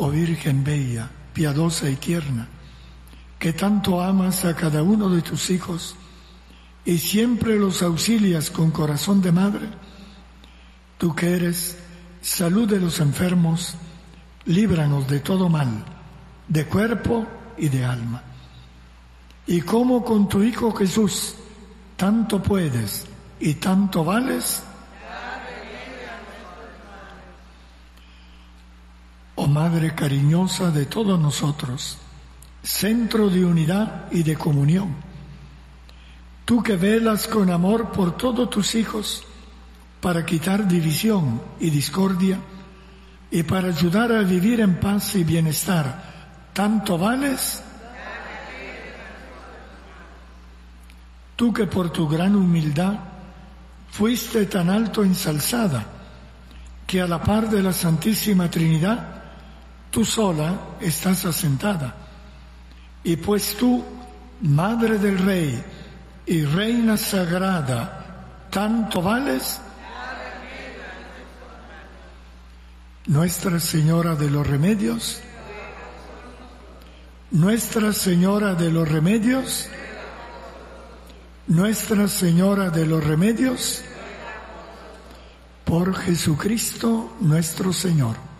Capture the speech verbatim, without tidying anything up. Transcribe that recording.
oh Virgen bella, piadosa y tierna, que tanto amas a cada uno de tus hijos y siempre los auxilias con corazón de madre, tú que eres salud de los enfermos, líbranos de todo mal, de cuerpo y de alma. Y como con tu Hijo Jesús tanto puedes y tanto vales, oh Madre cariñosa de todos nosotros, centro de unidad y de comunión, tú que velas con amor por todos tus hijos para quitar división y discordia y para ayudar a vivir en paz y bienestar, tanto vales. Tú que por tu gran humildad fuiste tan alto ensalzada, que a la par de la Santísima Trinidad, tú sola estás asentada. Y pues tú, Madre del Rey y Reina Sagrada, tanto vales. Nuestra Señora de los Remedios, Nuestra Señora de los Remedios, Nuestra Señora de los Remedios, por Jesucristo nuestro Señor.